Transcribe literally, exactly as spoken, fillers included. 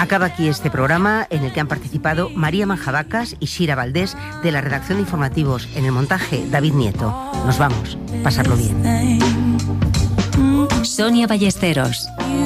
Acaba aquí este programa en el que han participado María Manjabacas y Shira Valdés de la redacción de informativos. En el montaje, David Nieto. Nos vamos. Pasarlo bien. Sonia Ballesteros.